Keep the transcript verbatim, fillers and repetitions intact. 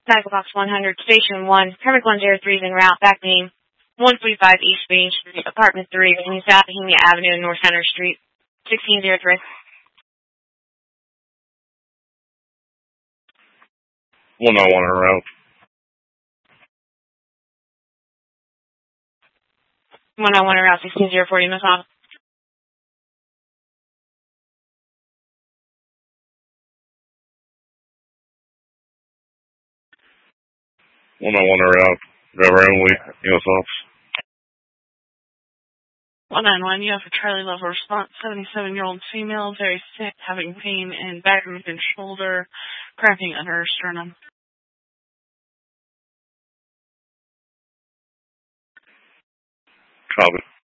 Medical Box one hundred, Station one, Perfect one zero three is en route, back beam, one forty-five East Main Street, Apartment three, between South Bohemia Avenue and North Center Street, sixteen oh three. one nine one en route. one nine one en route, sixteen oh four, Miss Off. one nine one en route. Driver Emily, U S office. one nine one, you have a Charlie level response, seventy-seven-year-old female, very sick, having pain in back of and shoulder, cramping under her sternum. Copy.